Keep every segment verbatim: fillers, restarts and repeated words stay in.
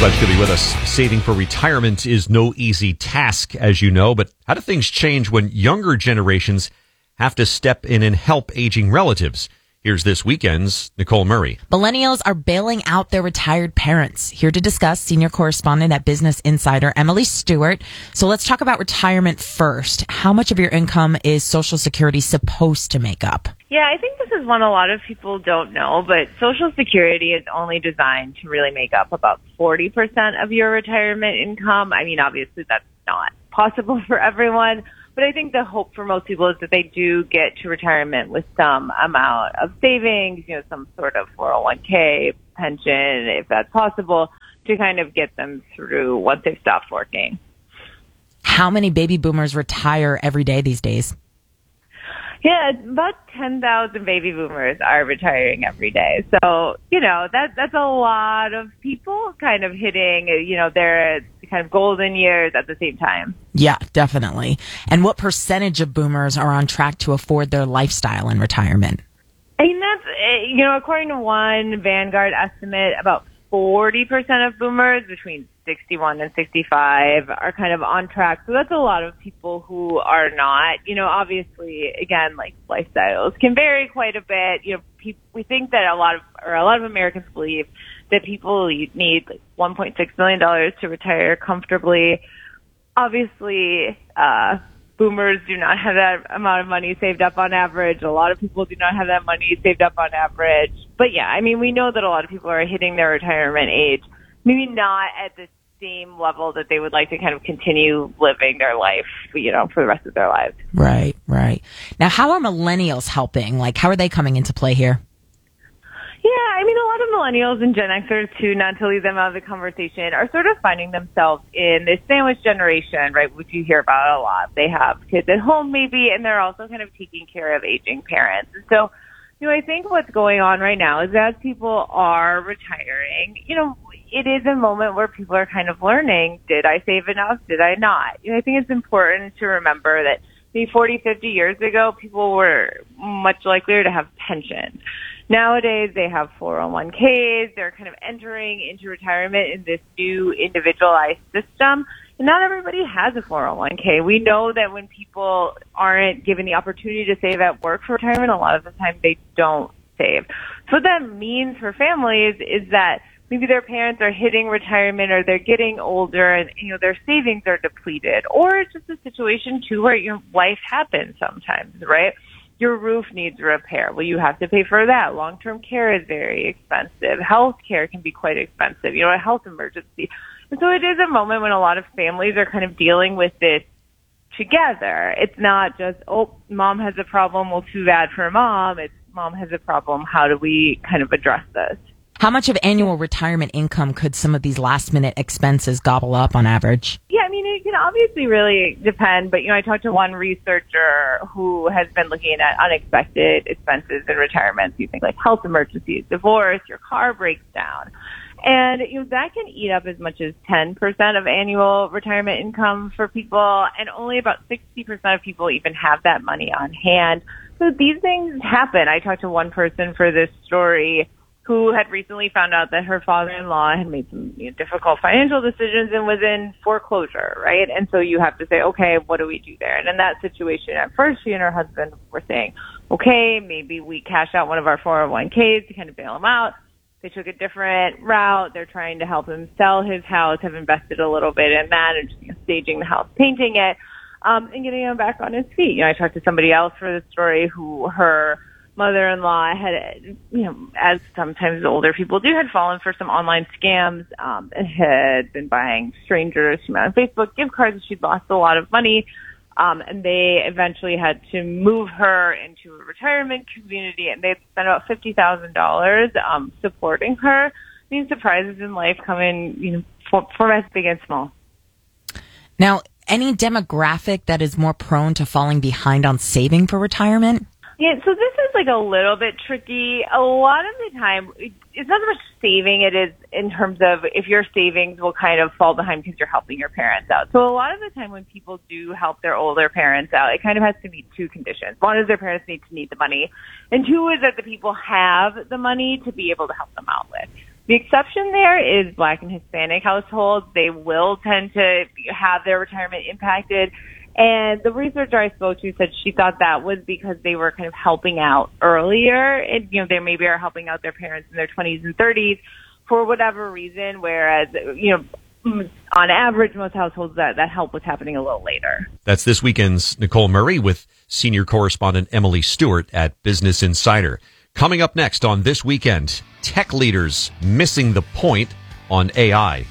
Glad you could be with us. Saving for retirement is no easy task, as you know, but how do things change when younger generations have to step in and help aging relatives? Here's this weekend's Nicole Murray. Millennials are bailing out their retired parents. Here to discuss, senior correspondent at Business Insider, Emily Stewart. So let's talk about retirement first. How much of your income is Social Security supposed to make up? Yeah, I think this is one a lot of people don't know, but Social Security is only designed to really make up about forty percent of your retirement income. I mean, obviously that's not possible for everyone, but I think the hope for most people is that they do get to retirement with some amount of savings, you know, some sort of four oh one k, pension, if that's possible, to kind of get them through once they've stopped working. How many baby boomers retire every day these days? Yeah, about ten thousand baby boomers are retiring every day. So, you know, that that's a lot of people kind of hitting, you know, their kind of golden years at the same time. Yeah, definitely. And what percentage of boomers are on track to afford their lifestyle in retirement? I mean, that's, you know, according to one Vanguard estimate, about forty percent of boomers between sixty-one and sixty-five are kind of on track. So that's a lot of people who are not. You know, obviously, again, like lifestyles can vary quite a bit. You know, pe- we think that a lot of, or a lot of Americans believe that people need like one point six million dollars to retire comfortably. Obviously, uh, boomers do not have that amount of money saved up on average. A lot of people do not have that money saved up on average. But yeah, I mean, we know that a lot of people are hitting their retirement age, maybe not at the same level that they would like to kind of continue living their life, you know, for the rest of their lives. Right, right. Now, how are millennials helping? Like, how are they coming into play here? Yeah, I mean, a lot of millennials and Gen Xers, too, not to leave them out of the conversation, are sort of finding themselves in this sandwich generation, right, which you hear about a lot. They have kids at home, maybe, and they're also kind of taking care of aging parents. And so, you know, I think what's going on right now is as people are retiring, you know, it is a moment where people are kind of learning, did I save enough? Did I not? You know, I think it's important to remember that maybe forty, fifty years ago, people were much likelier to have pensions. Nowadays, they have four oh one k's. They're kind of entering into retirement in this new individualized system. And not everybody has a four oh one k. We know that when people aren't given the opportunity to save at work for retirement, a lot of the time they don't save. So what that means for families is that maybe their parents are hitting retirement or they're getting older and, you know, their savings are depleted. Or it's just a situation, too, where your life happens sometimes, right? Your roof needs repair. Well, you have to pay for that. Long-term care is very expensive. Health care can be quite expensive, you know, a health emergency. And so it is a moment when a lot of families are kind of dealing with this together. It's not just, oh, mom has a problem, well, too bad for mom. It's mom has a problem. How do we kind of address this? How much of annual retirement income could some of these last-minute expenses gobble up on average? Yeah, I mean, it can obviously really depend, but, you know, I talked to one researcher who has been looking at unexpected expenses in retirement. So you think like health emergencies, divorce, your car breaks down. And, you know, that can eat up as much as ten percent of annual retirement income for people, and only about sixty percent of people even have that money on hand. So these things happen. I talked to one person for this story who had recently found out that her father-in-law had made some, you know, difficult financial decisions and was in foreclosure, right? And so you have to say, okay, what do we do there? And in that situation, at first, she and her husband were saying, okay, maybe we cash out one of our four oh one k's to kind of bail him out. They took a different route. They're trying to help him sell his house, have invested a little bit in that and just, you know, staging the house, painting it, um, and getting him back on his feet. You know, I talked to somebody else for this story who her mother-in-law had, you know, as sometimes older people do, had fallen for some online scams, um, and had been buying strangers on Facebook gift cards. She'd lost a lot of money, um, and they eventually had to move her into a retirement community, and they'd spent about fifty thousand dollars um, supporting her. I mean, surprises in life come in, you know, for, for as big and small. Now, any demographic that is more prone to falling behind on saving for retirement? Yeah, so this is like a little bit tricky. A lot of the time, it's not so much saving, it is in terms of if your savings will kind of fall behind because you're helping your parents out. So a lot of the time when people do help their older parents out, it kind of has to meet two conditions. One is their parents need to need the money, and two is that the people have the money to be able to help them out with. The exception there is Black and Hispanic households. They will tend to have their retirement impacted. And the researcher I spoke to said she thought that was because they were kind of helping out earlier. And, you know, they maybe are helping out their parents in their twenties and thirties for whatever reason, whereas, you know, on average, most households, that, that help was happening a little later. That's this weekend's Nicole Murray with senior correspondent Emily Stewart at Business Insider. Coming up next on This Weekend, tech leaders missing the point on A I.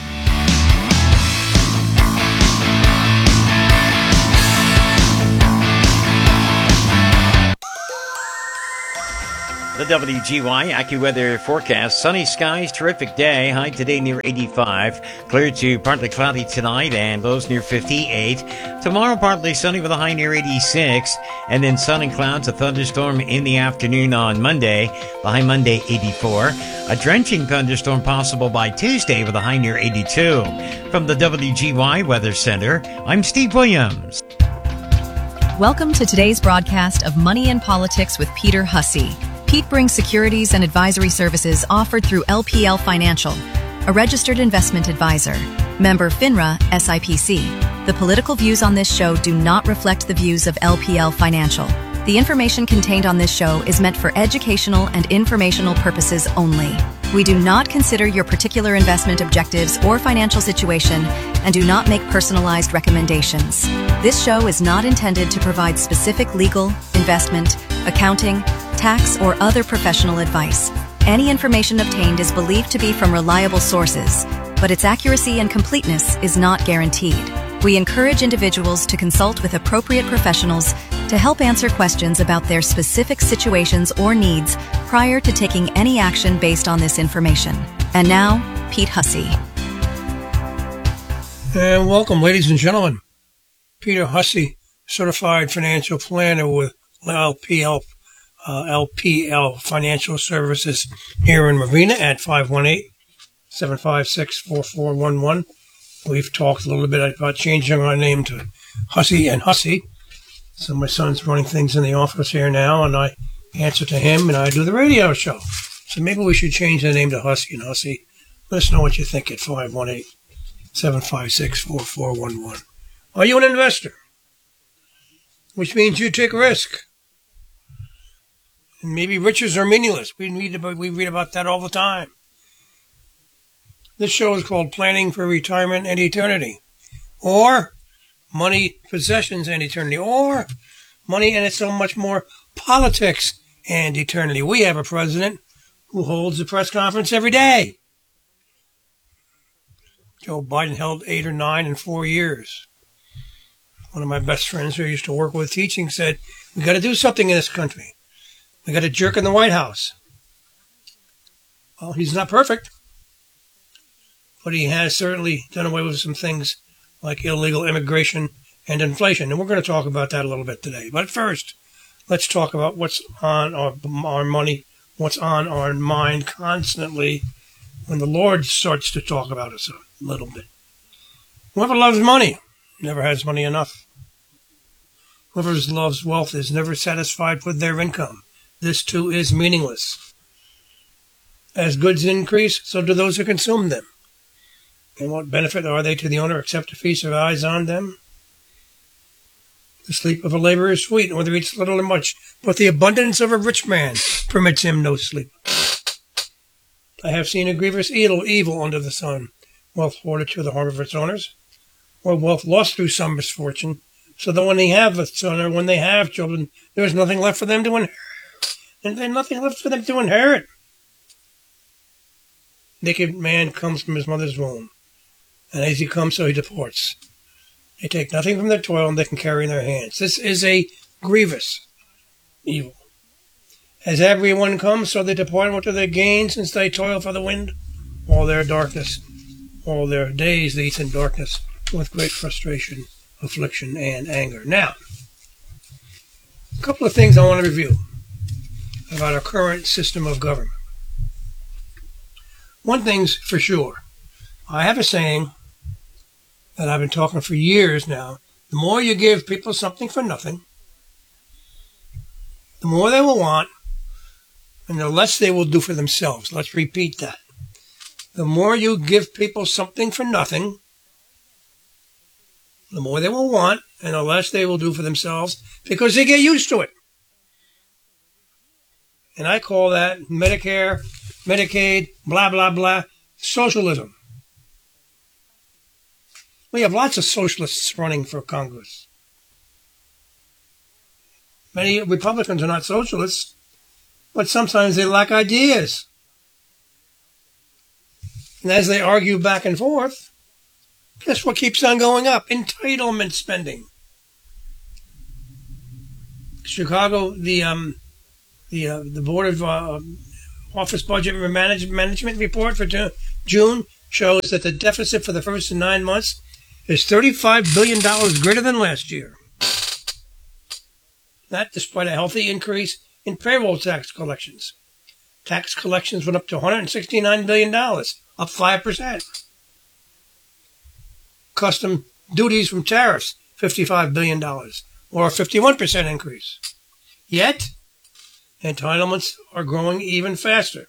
The W G Y AccuWeather forecast. Sunny skies, terrific day. High today near eighty-five. Clear to partly cloudy tonight and lows near fifty-eight. Tomorrow partly sunny with a high near eighty-six. And then sun and clouds, a thunderstorm in the afternoon on Monday. The high Monday eighty-four. A drenching thunderstorm possible by Tuesday with a high near eighty-two. From the W G Y Weather Center, I'm Steve Williams. Welcome to today's broadcast of Money and Politics with Peter Hussey. Pete brings securities and advisory services offered through L P L Financial, a registered investment advisor. Member FINRA S I P C. The political views on this show do not reflect the views of L P L Financial. The information contained on this show is meant for educational and informational purposes only. We do not consider your particular investment objectives or financial situation and do not make personalized recommendations. This show is not intended to provide specific legal, investment, accounting, tax, or other professional advice. Any information obtained is believed to be from reliable sources, but its accuracy and completeness is not guaranteed. We encourage individuals to consult with appropriate professionals to help answer questions about their specific situations or needs prior to taking any action based on this information. And now, Pete Hussey. And welcome, ladies and gentlemen. Peter Hussey, certified financial planner with L P L Uh, L P L Financial Services here in Marina at five one eight, seven five six, four four one one. We've talked a little bit about changing our name to Hussey and Hussey. So my son's running things in the office here now, and I answer to him, and I do the radio show. So maybe we should change the name to Hussey and Hussey. Let us know what you think at five one eight, seven five six, four four one one. Are you an investor? Which means you take risk. And maybe riches are meaningless. We read about, we read about that all the time. This show is called Planning for Retirement and Eternity. Or Money, Possessions, and Eternity. Or Money, and it's so much more Politics and Eternity. We have a president who holds a press conference every day. Joe Biden held eight or nine in four years. One of my best friends who I used to work with teaching said, we got to do something in this country. We got a jerk in the White House. Well, he's not perfect, but he has certainly done away with some things like illegal immigration and inflation. And we're going to talk about that a little bit today. But first, let's talk about what's on our, our money, what's on our mind constantly when the Lord starts to talk about us a little bit. Whoever loves money never has money enough. Whoever loves wealth is never satisfied with their income. This, too, is meaningless. As goods increase, so do those who consume them. And what benefit are they to the owner except to feast their eyes on them? The sleep of a laborer is sweet, whether he eats little or much, but the abundance of a rich man permits him no sleep. I have seen a grievous evil, evil under the sun, wealth hoarded to the harm of its owners, or wealth lost through some misfortune, so that when they have a son or when they have children, there is nothing left for them to inherit. And there's nothing left for them to inherit. Naked man comes from his mother's womb, and as he comes, so he departs. They take nothing from their toil, and they can carry in their hands. This is a grievous evil. As everyone comes, so they depart. What do they gain, since they toil for the wind? All their darkness, all their days they eat in darkness, with great frustration, affliction, and anger. Now, a couple of things I want to review about our current system of government. One thing's for sure. I have a saying that I've been talking for years now. The more you give people something for nothing, the more they will want, and the less they will do for themselves. Let's repeat that. The more you give people something for nothing, the more they will want, and the less they will do for themselves because they get used to it. And I call that Medicare, Medicaid, blah, blah, blah, socialism. We have lots of socialists running for Congress. Many Republicans are not socialists, but sometimes they lack ideas. And as they argue back and forth, guess what keeps on going up? Entitlement spending. Chicago, the um, the uh, the Board of uh, Office Budget Manage- Management report for June shows that the deficit for the first nine months is thirty-five billion dollars greater than last year. That despite a healthy increase in payroll tax collections. Tax collections went up to one hundred sixty-nine billion dollars, up five percent. Custom duties from tariffs, fifty-five billion dollars, or a fifty-one percent increase. Yet, entitlements are growing even faster.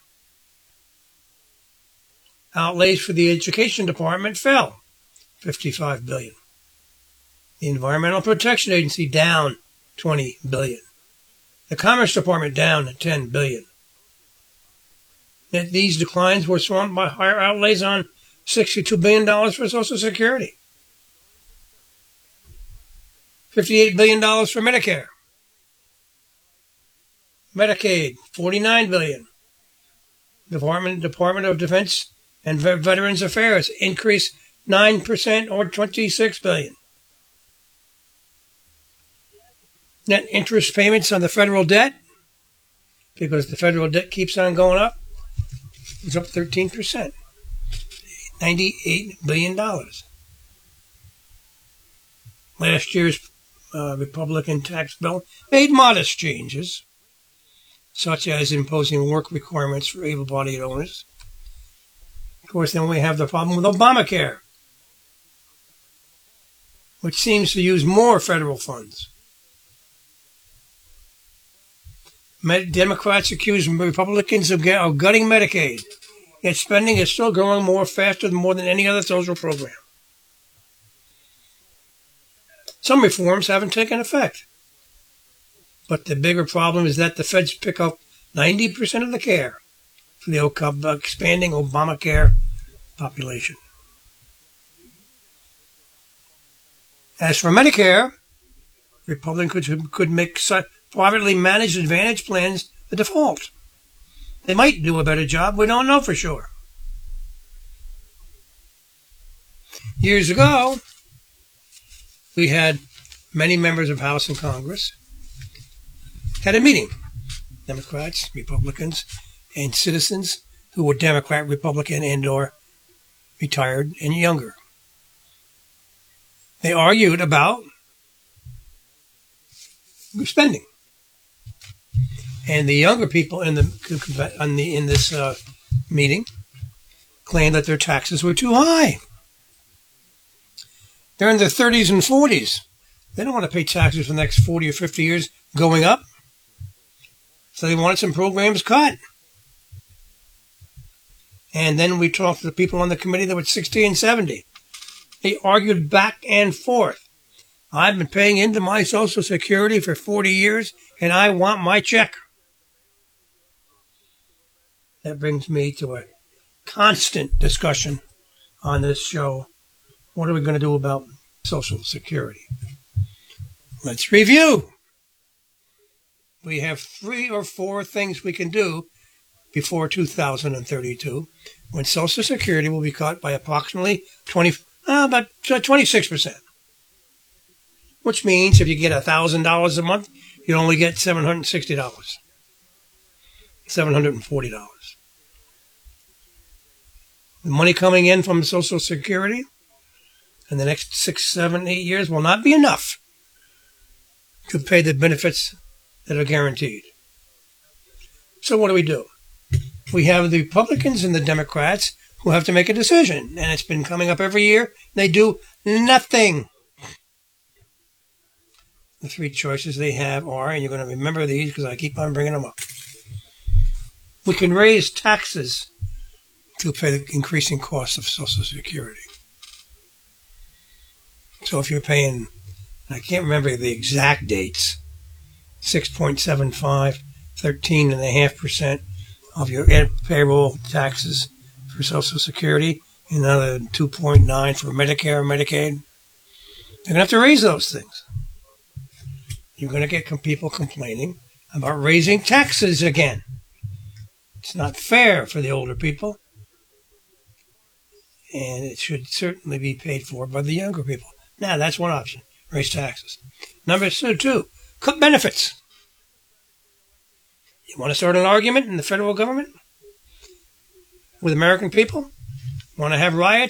Outlays for the Education Department fell, fifty-five billion dollars. The Environmental Protection Agency down twenty billion dollars. The Commerce Department down ten billion dollars. Yet these declines were swamped by higher outlays on sixty-two billion dollars for Social Security, fifty-eight billion dollars for Medicare, Medicaid, forty-nine billion dollars. Department Department of Defense and Veterans Affairs increased nine percent or twenty-six billion dollars. Net interest payments on the federal debt, because the federal debt keeps on going up, is up thirteen percent, ninety-eight billion dollars. Last year's uh, Republican tax bill made modest changes, such as imposing work requirements for able-bodied owners. Of course, then we have the problem with Obamacare, which seems to use more federal funds. Democrats accuse Republicans of gutting Medicaid, yet spending is still growing more faster than more than any other social program. Some reforms haven't taken effect, but the bigger problem is that the feds pick up ninety percent of the care for the expanding Obamacare population. As for Medicare, Republicans could, could make such privately managed Advantage plans the default. They might do a better job. We don't know for sure. Years ago, we had many members of House and Congress had a meeting. Democrats, Republicans, and citizens who were Democrat, Republican, and or retired and younger. They argued about spending. And the younger people in the, in, the, in this uh, meeting claimed that their taxes were too high. They're in their thirties and forties. They don't want to pay taxes for the next forty or fifty years going up. So they wanted some programs cut. And then we talked to the people on the committee that were sixty and seventy. They argued back and forth. I've been paying into my Social Security for forty years, and I want my check. That brings me to a constant discussion on this show. What are we going to do about Social Security? Let's review. We have three or four things we can do before two thousand thirty-two, when Social Security will be cut by approximately twenty, uh, about twenty-six percent. Which means if you get one thousand dollars a month, you only get seven hundred sixty dollars, seven hundred forty dollars. The money coming in from Social Security in the next six, seven, eight years will not be enough to pay the benefits that are guaranteed. So what do we do? We have the Republicans and the Democrats who have to make a decision, and it's been coming up every year. They do nothing. The three choices they have are, and you're going to remember these because I keep on bringing them up. We can raise taxes to pay the increasing cost of Social Security. So if you're paying, I can't remember the exact dates, six point seven five, thirteen point five percent of your payroll taxes for Social Security, another two point nine for Medicare and Medicaid, you're going to have to raise those things. You're going to get people complaining about raising taxes again. It's not fair for the older people, and it should certainly be paid for by the younger people. Now, that's one option, raise taxes. Number two, two, cut benefits. You want to start an argument in the federal government with American people? Want to have riots?